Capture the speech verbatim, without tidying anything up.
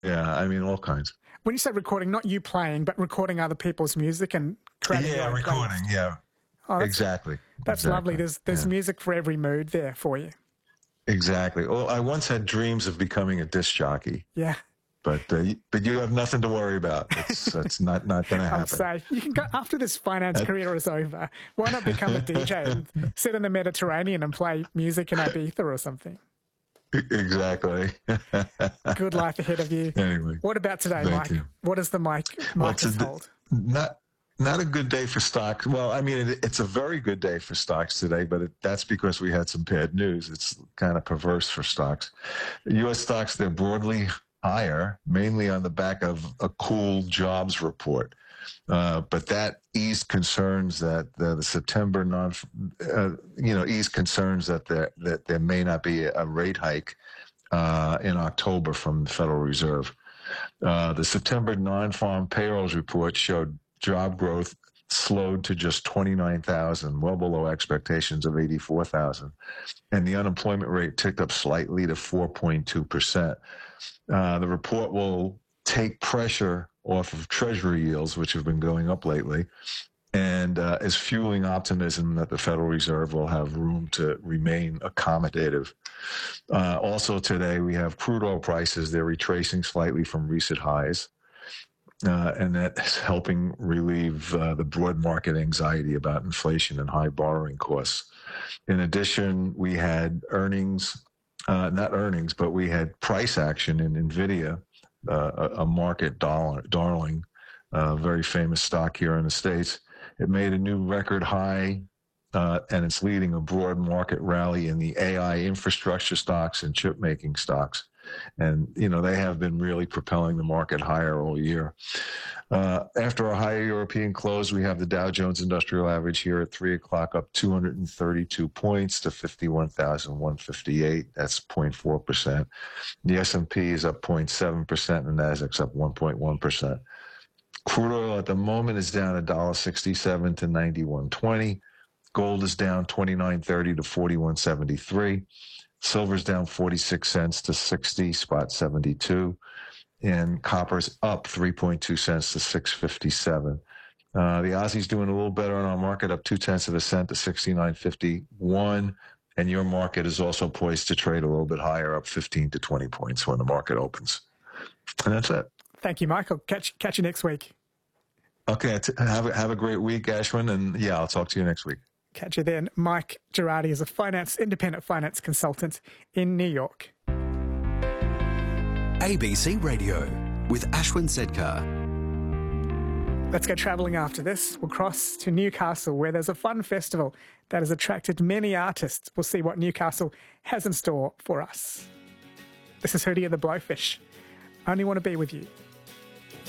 yeah. I mean, all kinds. When you say recording, not you playing, but recording other people's music and creating Yeah, your own recording. playlist. Yeah, Oh, that's, exactly. that's lovely. Exactly. There's there's Yeah. music for every mood there for you. Exactly. Well, I once had dreams of becoming a disc jockey, Yeah. but uh, y- but you have nothing to worry about. It's that's not not going to I'm happen. safe. You can go after this finance career is over. Why not become a D J and sit in the Mediterranean and play music in Ibiza or something? Exactly. Good life ahead of you. Anyway, What about today, thank Mike? you. What does the Mike Well, Marcus to, hold? not not a good day for stocks. Well, I mean, it, it's a very good day for stocks today, but it, that's because we had some bad news. It's kind of perverse for stocks. U S stocks, they're broadly higher, mainly on the back of a cool jobs report. Uh, but that eased concerns that the, the September non, uh, you know, eased concerns that there that there may not be a rate hike uh, in October from the Federal Reserve. Uh, the September non-farm payrolls report showed job growth slowed to just twenty-nine thousand, well below expectations of eighty-four thousand. And the unemployment rate ticked up slightly to four point two percent. Uh, the report will take pressure off of Treasury yields, which have been going up lately, and uh, is fueling optimism that the Federal Reserve will have room to remain accommodative. Uh, also today, we have crude oil prices. They're retracing slightly from recent highs, uh, and that's helping relieve uh, the broad market anxiety about inflation and high borrowing costs. In addition, we had earnings, uh, not earnings, but we had price action in NVIDIA, uh, a, a market dollar, darling, a very famous stock here in the States. It made a new record high, uh, and it's leading a broad market rally in the A I infrastructure stocks and chip making stocks. And, you know, they have been really propelling the market higher all year. Uh, after a higher European close, we have the Dow Jones Industrial Average here at three o'clock up two hundred thirty-two points to fifty-one thousand one hundred fifty-eight. That's zero point four percent. The S and P is up zero point seven percent and NASDAQ's up one point one percent. Crude oil at the moment is down one dollar sixty-seven to ninety-one twenty. Gold is down twenty-nine thirty to forty-one seventy-three. Silver's down forty-six cents to sixty spot seventy-two. And copper's up three point two cents to six fifty-seven. Uh, the Aussie's doing a little better on our market, up two tenths of a cent to sixty-nine fifty-one. And your market is also poised to trade a little bit higher, up fifteen to twenty points when the market opens. And that's it. Thank you, Michael. Catch catch you next week. Okay, t- have a, have a great week, Ashwin, and yeah, I'll talk to you next week. Catch you then. Mike Girardi is a finance independent finance consultant in New York. A B C Radio with Ashwin Sedkar. Let's go travelling after this. We'll cross to Newcastle, where there's a fun festival that has attracted many artists. We'll see what Newcastle has in store for us. This is Hootie of the Blowfish. I only want to be with you.